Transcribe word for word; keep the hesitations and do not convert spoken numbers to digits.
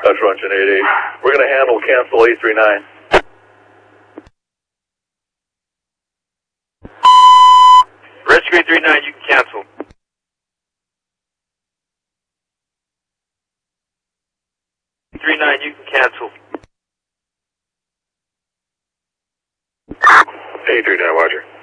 That's Runcheon eight eight. We're going to handle cancel eight three nine. Rescue eight three nine, you can cancel. eight three nine, you can cancel. eight three nine, Roger.